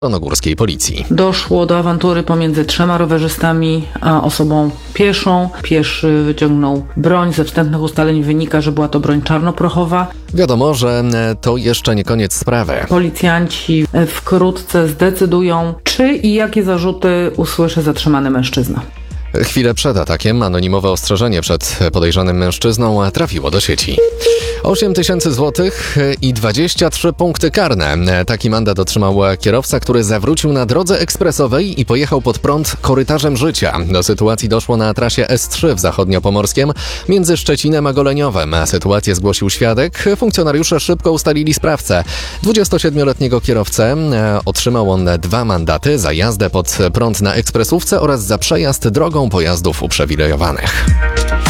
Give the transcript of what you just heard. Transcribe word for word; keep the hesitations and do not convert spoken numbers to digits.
Zielonogórskiej Policji. Doszło do awantury pomiędzy trzema rowerzystami a osobą pieszą. Pieszy wyciągnął broń. Ze wstępnych ustaleń wynika, że była to broń czarnoprochowa. Wiadomo, że to jeszcze nie koniec sprawy. Policjanci wkrótce zdecydują, czy i jakie zarzuty usłyszy zatrzymany mężczyzna. Chwilę przed atakiem anonimowe ostrzeżenie przed podejrzanym mężczyzną trafiło do sieci. osiem tysięcy złotych i dwadzieścia trzy punkty karne. Taki mandat otrzymał kierowca, który zawrócił na drodze ekspresowej i pojechał pod prąd korytarzem życia. Do sytuacji doszło na trasie S trzy w Zachodniopomorskiem między Szczecinem a Goleniowem. Sytuację zgłosił świadek. Funkcjonariusze szybko ustalili sprawcę. dwudziestosiedmioletniego kierowcę. Otrzymał on dwa mandaty za jazdę pod prąd na ekspresówce oraz za przejazd drogą pojazdów uprzywilejowanych.